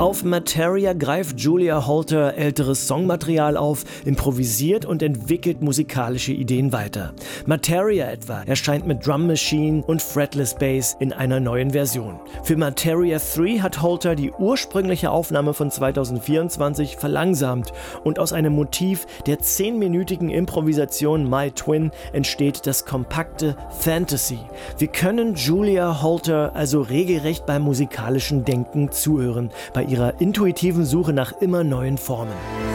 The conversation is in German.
Auf Materia greift Julia Holter älteres Songmaterial auf, improvisiert und entwickelt musikalische Ideen weiter. Materia etwa erscheint mit Drum Machine und Fretless Bass in einer neuen Version. Für Materia 3 hat Holter die ursprüngliche Aufnahme von 2024 verlangsamt und aus einem Motiv der 10-minütigen Improvisation My Twin entsteht das kompakte Fantasy. Wir können Julia Holter also regelrecht beim musikalischen Denken zuhören, bei ihrer intuitiven Suche nach immer neuen Formen.